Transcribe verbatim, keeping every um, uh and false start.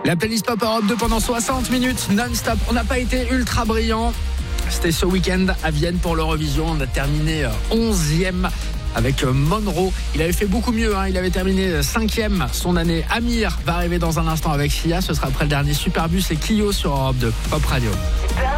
La playlist Pop Europe deux pendant soixante minutes non-stop. On n'a pas été ultra brillant. C'était ce week-end à Vienne pour l'Eurovision. On a terminé onzième avec Monroe. Il avait fait beaucoup mieux, hein. Il avait terminé cinquième son année. Amir va arriver dans un instant avec Sia. Ce sera après le dernier Superbus et Kyo sur Europe deux Pop Radio.